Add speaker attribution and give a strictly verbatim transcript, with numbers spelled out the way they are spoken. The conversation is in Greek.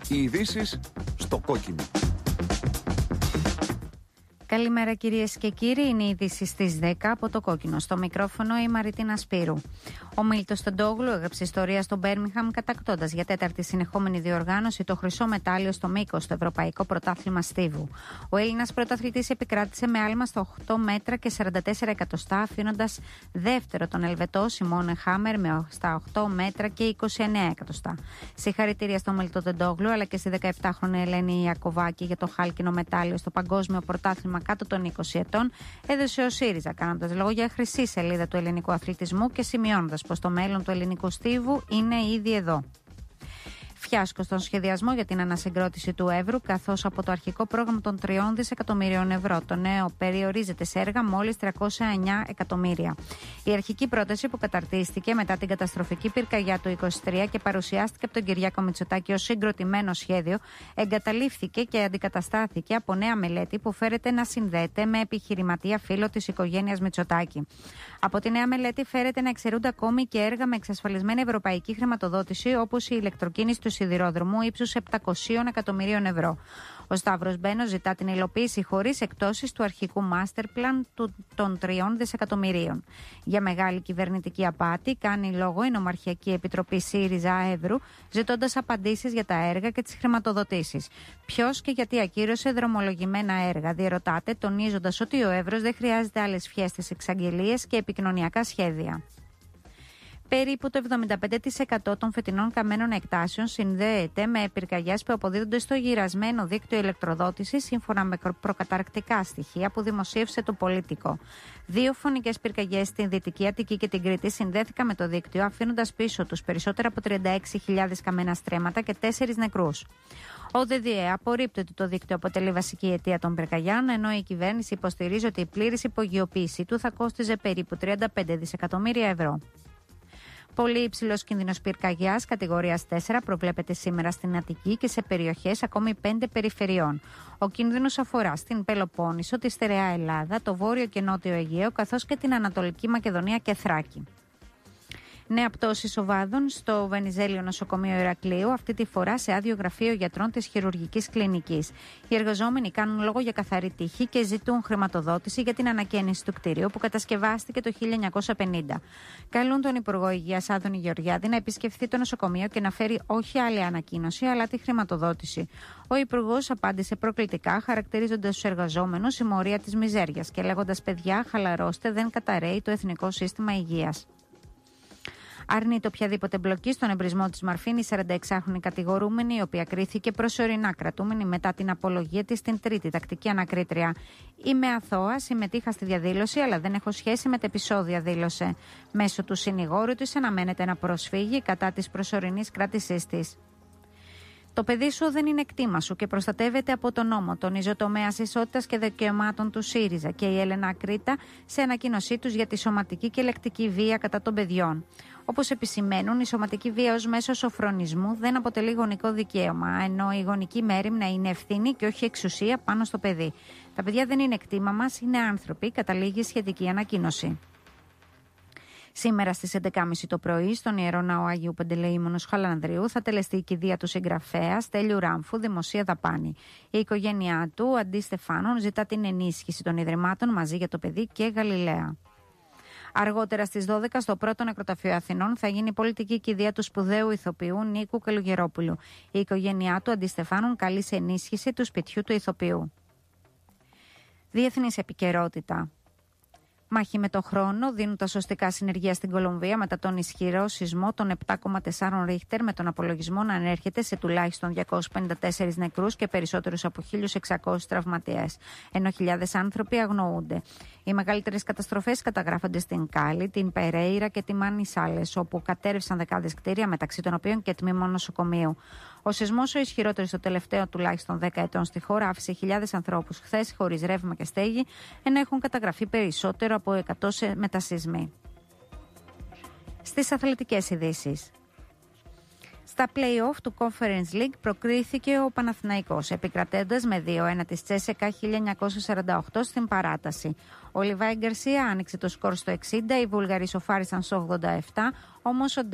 Speaker 1: Οι ειδήσεις στο κόκκινο.
Speaker 2: Καλημέρα κυρίες και κύριοι, είναι η είδηση στις δέκα από το κόκκινο. Στο μικρόφωνο η Μαριτίνα Σπύρου. Ο Μίλτος Τεντόγλου έγραψε ιστορία στο Μπέρμιγχαμ κατακτώντας για τέταρτη συνεχόμενη διοργάνωση το χρυσό μετάλλιο στο μήκος στο Ευρωπαϊκό Πρωτάθλημα Στίβου. Ο Έλληνας πρωταθλητής επικράτησε με άλμα στα οκτώ μέτρα και σαράντα τέσσερα εκατοστά, αφήνοντας δεύτερο τον Ελβετό Σιμώνε Χάμερ με στα οκτώ μέτρα και είκοσι εννέα εκατοστά. Συγχαρητήρια στον Μίλτο Τεντόγλου αλλά και στη δεκαεπτάχρονη Ελένη Ιακωβάκη για το χάλκινο μετάλλιο στο Παγκόσμιο Πρωτάθλημα κάτω των είκοσι ετών, έδωσε ο ΣΥΡΙΖΑ, κάνοντας λόγο για χρυσή σελίδα του ελληνικού αθλητισμού και σημειώνοντας πως το μέλλον του ελληνικού στίβου είναι ήδη εδώ. Φιάσκο στον σχεδιασμό για την ανασυγκρότηση του Εύρου, καθώς από το αρχικό πρόγραμμα των τριών δισεκατομμυρίων ευρώ το νέο περιορίζεται σε έργα μόλις τριακόσια εννέα εκατομμύρια. Η αρχική πρόταση που καταρτίστηκε μετά την καταστροφική πυρκαγιά του είκοσι τρία και παρουσιάστηκε από τον Κυριάκο Μητσοτάκη ως συγκροτημένο σχέδιο, εγκαταλείφθηκε και αντικαταστάθηκε από νέα μελέτη που φέρεται να συνδέεται με επιχειρηματία φίλο της οικογένειας Μητσοτάκη. Από τη νέα μελέτη φέρεται να εξαιρούνται ακόμη και έργα με εξασφαλισμένη ευρωπαϊκή χρηματοδότηση, όπως η ηλεκτροκίνηση του σιδηρόδρομου ύψους επτακόσια εκατομμυρίων ευρώ. Ο Σταύρος Μπένος ζητά την υλοποίηση χωρίς εκτόσεις του αρχικού master plan του, των τριών δισεκατομμυρίων. Για μεγάλη κυβερνητική απάτη κάνει λόγο η Νομαρχιακή Επιτροπή ΣΥΡΙΖΑ Εύρου, ζητώντας απαντήσεις για τα έργα και τις χρηματοδοτήσεις. Ποιος και γιατί ακύρωσε δρομολογημένα έργα, διερωτάται, τονίζοντας ότι ο Εύρος δεν χρειάζεται άλλες φιέστες εξαγγελίες και επικοινωνιακά σχέδια. Περίπου το εβδομήντα πέντε τοις εκατό των φετινών καμένων εκτάσεων συνδέεται με πυρκαγιές που αποδίδονται στο γυρασμένο δίκτυο ηλεκτροδότησης, σύμφωνα με προκαταρκτικά στοιχεία που δημοσίευσε το Πολίτικο. Δύο φωνικές πυρκαγιές στην Δυτική Αττική και την Κρήτη συνδέθηκαν με το δίκτυο, αφήνοντας πίσω τους περισσότερα από τριάντα έξι χιλιάδες καμένα στρέμματα και τέσσερις νεκρούς. Ο ΔΔΕ απορρίπτει ότι το δίκτυο αποτελεί βασική αιτία των πυρκαγιών, ενώ η κυβέρνηση υποστηρίζει ότι η πλήρης υπογειοποίησή του θα κόστιζε περίπου τριάντα πέντε δισεκατομμύρια ευρώ. Πολύ υψηλός κίνδυνος πυρκαγιάς κατηγορίας τέσσερα προβλέπεται σήμερα στην Αττική και σε περιοχές ακόμη πέντε περιφερειών. Ο κίνδυνος αφορά στην Πελοπόννησο, τη Στερεά Ελλάδα, το Βόρειο και Νότιο Αιγαίο, καθώς και την Ανατολική Μακεδονία και Θράκη. Νέα πτώση σοβάδων στο Βενιζέλιο Νοσοκομείο Ηρακλείου, αυτή τη φορά σε άδειο γραφείο γιατρών της χειρουργικής κλινικής. Οι εργαζόμενοι κάνουν λόγο για καθαρή τύχη και ζητούν χρηματοδότηση για την ανακαίνιση του κτίριου που κατασκευάστηκε το χίλια εννιακόσια πενήντα. Καλούν τον Υπουργό Υγείας Άδωνη Γεωργιάδη να επισκεφθεί το νοσοκομείο και να φέρει όχι άλλη ανακοίνωση αλλά τη χρηματοδότηση. Ο Υπουργός απάντησε προκλητικά, χαρακτηρίζοντας τους εργαζόμενους συμμορία της μιζέριας και λέγοντας: «Παιδιά, χαλαρώστε, δεν καταρρέει το Εθνικό Σύστημα Υγείας». Αρνείται οποιαδήποτε μπλοκή στον εμπρισμό της Μαρφίνη, σαρανταεξάχρονη κατηγορούμενη, η οποία κρίθηκε προσωρινά κρατούμενη μετά την απολογία της στην τρίτη τακτική ανακρίτρια. «Είμαι αθώα, συμμετείχα στη διαδήλωση, αλλά δεν έχω σχέση με τα επεισόδια», δήλωσε. Μέσω του συνηγόρου της αναμένεται να προσφύγει κατά της προσωρινής κράτησής της. Το παιδί σου δεν είναι κτήμα σου και προστατεύεται από τον νόμο, τονίζει ο τομέας ισότητας και δικαιωμάτων του ΣΥΡΙΖΑ και η Έλενα Κρήτα σε ανακοίνωσή τους για τη σωματική και λεκτική βία κατά των παιδιών. Όπως επισημαίνουν, η σωματική βία ως μέσο σοφρονισμού δεν αποτελεί γονικό δικαίωμα, ενώ η γονική μέριμνα είναι ευθύνη και όχι εξουσία πάνω στο παιδί. Τα παιδιά δεν είναι κτήμα μας, είναι άνθρωποι, καταλήγει σχετική ανακοίνωση. Σήμερα στις έντεκα και μισή το πρωί, στον Ιερό Ναό Αγίου Παντελεήμονος Χαλανδρίου, θα τελεστεί η κηδεία του συγγραφέα Στέλιου Ράμφου, δημοσία δαπάνη. Η οικογένειά του, Αντί Στεφάνων, ζητά την ενίσχυση των Ιδρυμάτων Μαζί για το Παιδί και Γαλιλαία. Αργότερα στις δώδεκα, στο πρώτο νεκροταφείο Αθηνών, θα γίνει η πολιτική κηδεία του σπουδαίου ηθοποιού Νίκου Καλουγερόπουλου. Η οικογένειά του, Αντί Στεφάνων, καλεί σε ενίσχυση του σπιτιού του ηθοποιού. Διεθνής επικαιρότητα. Μάχη με το χρόνο δίνουν τα σωστικά συνεργεία στην Κολομβία μετά τον ισχυρό σεισμό των επτά κόμμα τέσσερα ρίχτερ, με τον απολογισμό να ανέρχεται σε τουλάχιστον διακόσιους πενήντα τέσσερις νεκρούς και περισσότερους από χίλιους εξακόσιους τραυματίες, ενώ χιλιάδες άνθρωποι αγνοούνται. Οι μεγαλύτερες καταστροφές καταγράφονται στην Κάλι, την Περέιρα και τη Μανισάλες, όπου κατέρευσαν δεκάδες κτίρια, μεταξύ των οποίων και τμήμα νοσοκομείου. Ο σεισμός, ο ισχυρότερος στο τελευταίο τουλάχιστον δέκα ετών στη χώρα, άφησε χιλιάδες ανθρώπους χθες χωρίς ρεύμα και στέγη, ενώ έχουν καταγραφεί περισσότερο από εκατό μετασεισμοί. Στις αθλητικές ειδήσεις. Στα play-off του Conference League προκρίθηκε ο Παναθηναϊκός, επικρατώντας με δύο ένα της Τσέσεκα χίλια εννιακόσια σαράντα οκτώ στην παράταση. Ο Λιβάη Γκαρσία άνοιξε το σκορ στο εξήντα, οι Βούλγαροι σοφάρισαν στο ογδόντα επτά, όμως ο